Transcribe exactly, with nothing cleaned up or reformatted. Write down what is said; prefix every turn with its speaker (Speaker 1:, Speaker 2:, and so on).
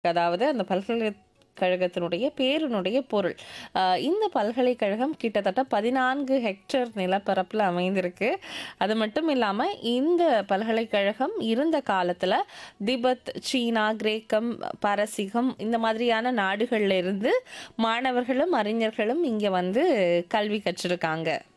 Speaker 1: அதாவது அந்த பல்கலைக்கழகத்தினுடைய பேரினுடைய பொருள். அ இந்த பல்கலைக்கழகம் கிட்டத்தட்ட பதினான்கு ஹெக்டேர் நிலப்பரப்புல அமைந்திருக்கு. அது மட்டும் இல்லாம இந்த பல்கலைக்கழகம் இருந்த காலத்துல திபெத், சீனா, கிரேக்கம், பாரசீகம் இந்த மாதிரியான நாடுகள்ல இருந்து மாணவர்களும், அறிஞர்களும் இங்க வந்து கல்வி கற்றிருக்காங்க.